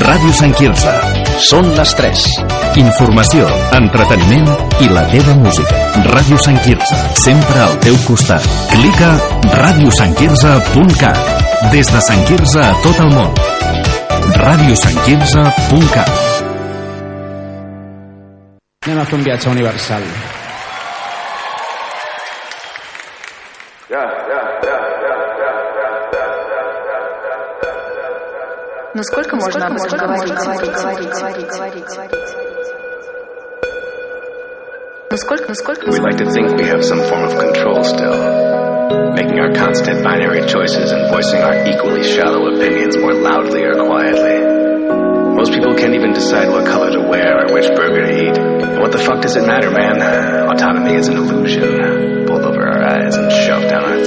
Ràdio Sant Quirze. Són les 3. Informació, entreteniment i la teva música. Ràdio Sant Quirze, sempre al teu costat. Clica radiosantquirze.cat. Des de Sant Quirze a tot el món. radiosantquirze.cat. Anem a fer un viatge universal. Насколько можно об этом говорить? Насколько? We like to think we have some form of control still, making our constant binary choices and voicing our equally shallow opinions more loudly or quietly. Most people can't even decide what color to wear or which burger to eat. But what the fuck does it matter, man? Autonomy is an illusion, pulled over our eyes and shoved down our